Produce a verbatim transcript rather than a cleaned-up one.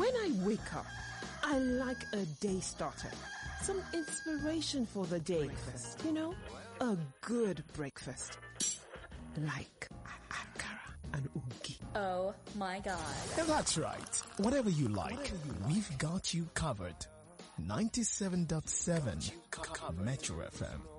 When I wake up, I like a day starter. Some inspiration for the day first, you know? A good breakfast. Like akara and ugi. Oh my God. That's right. Whatever you like, we've got you covered. ninety-seven point seven Metro F M.